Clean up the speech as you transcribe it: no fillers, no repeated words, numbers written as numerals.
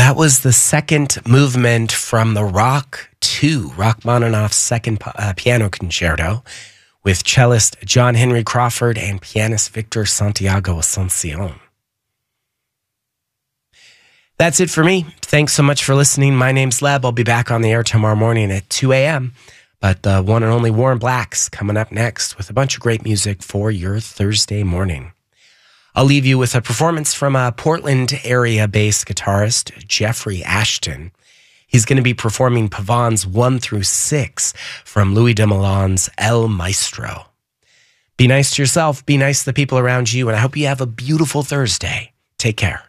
That was the second movement from the Rachmaninoff's second piano concerto with cellist John Henry Crawford and pianist Victor Santiago Asuncion. That's it for me. Thanks so much for listening. My name's Leb. I'll be back on the air tomorrow morning at 2 a.m. But the one and only Warren Blacks coming up next with a bunch of great music for your Thursday morning. I'll leave you with a performance from a Portland area-based guitarist, Jeffrey Ashton. He's going to be performing Pavans 1 through 6 from Louis de Milan's El Maestro. Be nice to yourself, be nice to the people around you, and I hope you have a beautiful Thursday. Take care.